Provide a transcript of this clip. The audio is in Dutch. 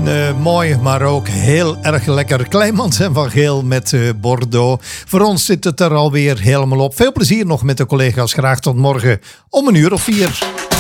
Mooi, maar ook heel erg lekker. Kleimans en Van Geel met Bordeaux. Voor ons zit het er alweer helemaal op. Veel plezier nog met de collega's. Graag tot morgen om 1:04.